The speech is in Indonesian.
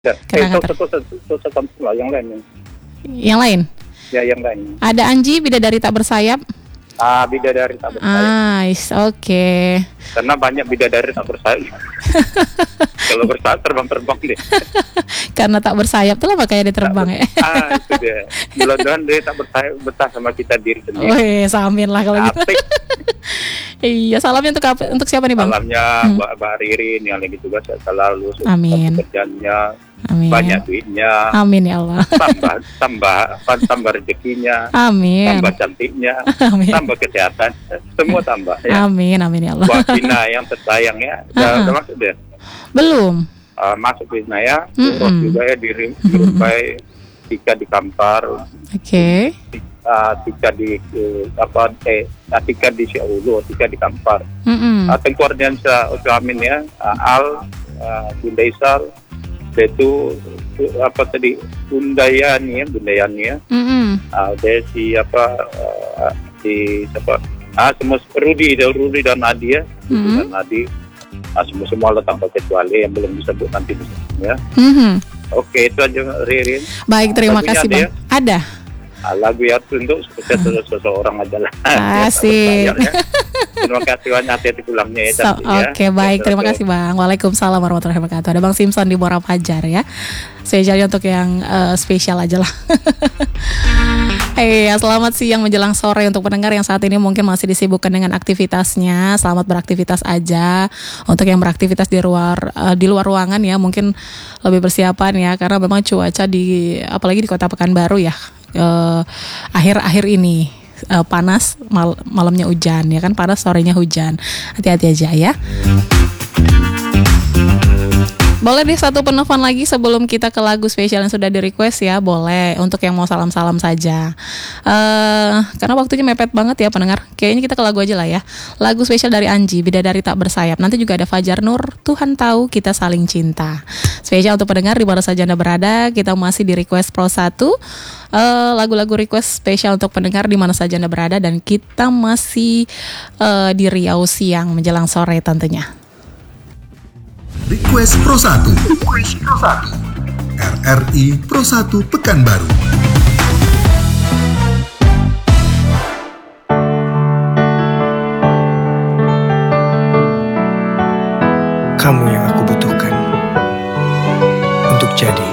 Ya, Kenangan kampung lah, yang lain. Yang lain? Ya, yang lain. Ada Anji, bidadari tak bersayap. Bidadari tak bersayap. Oke. Karena banyak bidadari tak bersayap. Kalau bersayap terbang-terbang deh. Karena tak bersayap itulah makanya dia terbang ya. Itu dia. Mudah-mudahan dia tak bersayap betah sama kita diri sendiri. Wih, samin lah kalau gitu. Iya, salamnya untuk siapa nih, Bang? Salamnya Mbak Ririn yang lagi tugas selalu Amin. pekerjaannya, Amin. banyak duitnya. Amin ya Allah. Tambah rezekinya. Amin. Tambah cantiknya. Amin. Tambah kesehatan. Semua tambah ya. Amin ya Allah. Buat Vina yang tersayang ya. Udah masuk deh. Belum. Masuk Vina ya. Terus juga ya di Rumbai, Tika di Kampar. Oke. Tika di Tika di Syahulu, Tika di Kampar. Tengkuardian Amin ya. Al Bunda Isal, itu Bundayani ya. Desi semua Rudi dan Nadi ya. Dan Nadi. Semua lo tanpa kecuali yang belum disebut nanti ya. Oke, itu aja Ririn. Baik, terima kasih Bang. Ada. Lagu ya untuk seseorang aja lah. Asik. Terima kasih banyak, hati-hati pulangnya ya. Oke, baik, terima kasih Bang. Waalaikumsalam warahmatullahi wabarakatuh. Ada Bang Simpson di Muara Fajar ya. Spesialnya untuk yang spesial aja lah. Selamat siang menjelang sore untuk pendengar yang saat ini mungkin masih disibukkan dengan aktivitasnya. Selamat beraktivitas aja. Untuk yang beraktivitas di luar ruangan ya, mungkin lebih persiapan ya, karena memang cuaca apalagi di Kota Pekanbaru ya, akhir-akhir ini panas, malamnya hujan ya kan, panas sorenya hujan. Hati-hati aja ya. Boleh deh satu penelpon lagi sebelum kita ke lagu spesial yang sudah di request ya, boleh, untuk yang mau salam-salam saja. Karena waktunya mepet banget ya pendengar. Kayaknya kita ke lagu aja lah ya. Lagu spesial dari Anji, Bidadari Tak Bersayap. Nanti juga ada Fajar Nur, Tuhan Tahu Kita Saling Cinta. Spesial untuk pendengar di mana saja Anda berada. Kita masih di request Pro 1. Lagu-lagu request spesial untuk pendengar di mana saja Anda berada, dan kita masih di Riau siang menjelang sore tentunya. Request Pro 1 RRI Pro 1 Pekanbaru. Kamu yang aku butuhkan untuk jadi